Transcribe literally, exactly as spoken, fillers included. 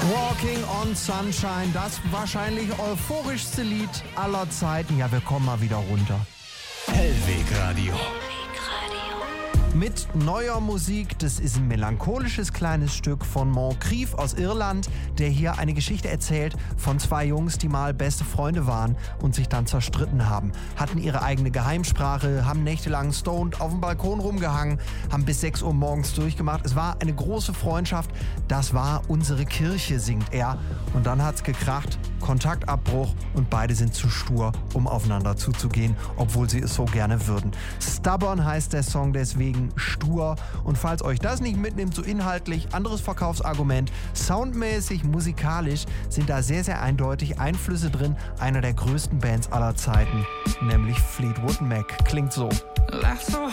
Walking on Sunshine, das wahrscheinlich euphorischste Lied aller Zeiten. Ja, wir kommen mal wieder runter. Hellwegradio. Mit neuer Musik, das ist ein melancholisches kleines Stück von Moncrief aus Irland, der hier eine Geschichte erzählt von zwei Jungs, die mal beste Freunde waren und sich dann zerstritten haben. Hatten ihre eigene Geheimsprache, haben nächtelang stoned auf dem Balkon rumgehangen, haben bis sechs Uhr morgens durchgemacht. Es war eine große Freundschaft, das war unsere Kirche, singt er. Und dann hat's gekracht, Kontaktabbruch und beide sind zu stur, um aufeinander zuzugehen, obwohl sie es so gerne würden. Stubborn heißt der Song deswegen, stur. Und falls euch das nicht mitnimmt, so inhaltlich, anderes Verkaufsargument, soundmäßig, musikalisch sind da sehr, sehr eindeutig Einflüsse drin einer der größten Bands aller Zeiten, nämlich Fleetwood Mac. Klingt so. Laugh so